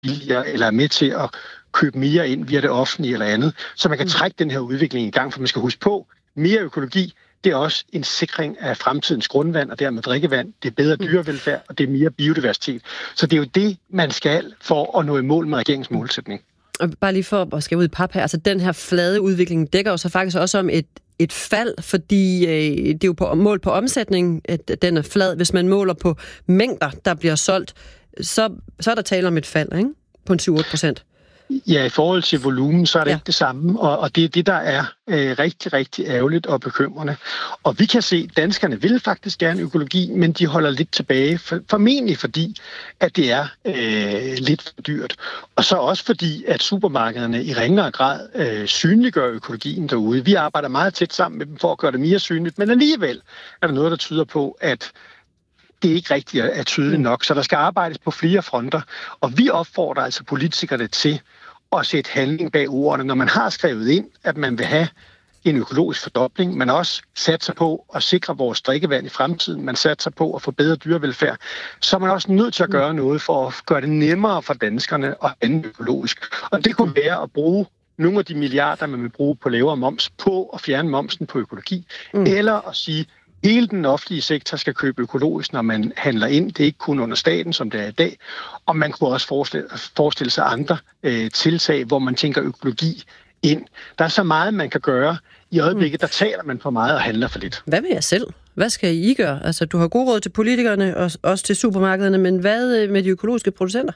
billigere, eller er med til at købe mere ind via det offentlige eller andet, så man kan trække den her udvikling i gang, for man skal huske på, mere økologi, det er også en sikring af fremtidens grundvand og dermed drikkevand. Det er bedre dyrevelfærd, og det er mere biodiversitet. Så det er jo det, man skal for at nå i mål med regeringens målsætning. Og bare lige for at skære ud i pap her, altså den her flade udvikling dækker jo så faktisk også om et fald, fordi det er jo på mål på omsætning, at den er flad. Hvis man måler på mængder, der bliver solgt, så er der tale om et fald, ikke? På en 7-8%. Ja, i forhold til volumen, så er det ikke det samme, og det er det, der er rigtig, rigtig ærgerligt og bekymrende. Og vi kan se, at danskerne vil faktisk gerne økologi, men de holder lidt tilbage, formentlig fordi, at det er lidt for dyrt. Og så også fordi, at supermarkederne i ringere grad synliggør økologien derude. Vi arbejder meget tæt sammen med dem for at gøre det mere synligt, men alligevel er der noget, der tyder på, at det ikke rigtig er tydeligt nok, så der skal arbejdes på flere fronter. Og vi opfordrer altså politikerne til at sætte handling bag ordene, når man har skrevet ind, at man vil have en økologisk fordobling, men også satser på at sikre vores drikkevand i fremtiden, man satser på at få bedre dyrevelfærd, så er man også nødt til at gøre noget for at gøre det nemmere for danskerne at handle økologisk. Og det kunne være at bruge nogle af de milliarder, man vil bruge på lavere moms, på at fjerne momsen på økologi, eller at sige, hele den offentlige sektor skal købe økologisk, når man handler ind. Det er ikke kun under staten, som det er i dag. Og man kunne også forestille sig andre tiltag, hvor man tænker økologi ind. Der er så meget, man kan gøre. I øjeblikket, der taler man for meget og handler for lidt. Hvad med jer selv? Hvad skal I gøre? Altså, du har god råd til politikerne og også til supermarkederne, men hvad med de økologiske producenter?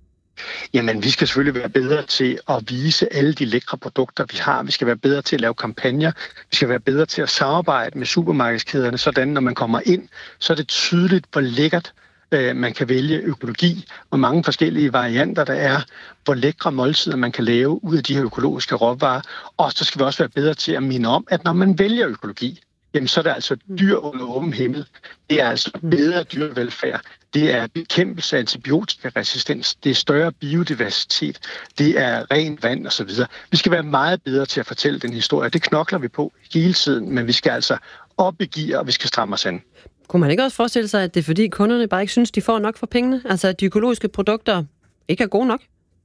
Jamen, vi skal selvfølgelig være bedre til at vise alle de lækre produkter, vi har. Vi skal være bedre til at lave kampagner. Vi skal være bedre til at samarbejde med supermarkedskæderne, sådan når man kommer ind, så er det tydeligt, hvor lækkert man kan vælge økologi, hvor mange forskellige varianter der er, hvor lækre måltider man kan lave ud af de her økologiske råvarer. Og så skal vi også være bedre til at minde om, at når man vælger økologi, jamen så er det altså dyr under åben himmel. Det er altså bedre dyrevelfærd. Det er bekæmpelse af antibiotikaresistens. Det er større biodiversitet. Det er rent vand osv. Vi skal være meget bedre til at fortælle den historie. Det knokler vi på hele tiden, men vi skal altså op i gear, og vi skal stramme os an. Kunne man ikke også forestille sig, at det er fordi kunderne bare ikke synes, de får nok for pengene? Altså at de økologiske produkter ikke er gode nok?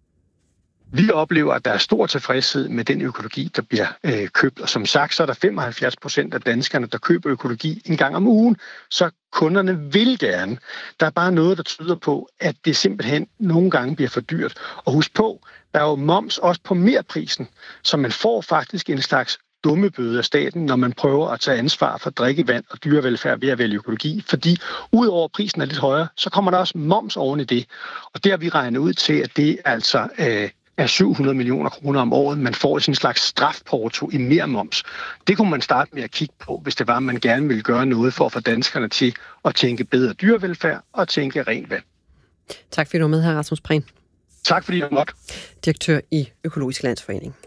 Vi oplever, at der er stor tilfredshed med den økologi, der bliver købt. Og som sagt, så er der 75% af danskerne, der køber økologi en gang om ugen. Så kunderne vil gerne. Der er bare noget, der tyder på, at det simpelthen nogle gange bliver for dyrt. Og husk på, der er jo moms også på merprisen, så man får faktisk en slags dummebøde af staten, når man prøver at tage ansvar for drikkevand og dyrevelfærd ved at vælge økologi. Fordi udover prisen er lidt højere, så kommer der også moms oven i det. Og det har vi regnet ud til, at det altså er 700 millioner kroner om året, man får sådan en slags strafporto i mere moms. Det kunne man starte med at kigge på, hvis det var, at man gerne ville gøre noget for at få danskerne til at tænke bedre dyrevelfærd og tænke rent vand. Tak fordi du var med her, Rasmus Prehn. Tak fordi du måtte. Direktør i Økologisk Landsforening.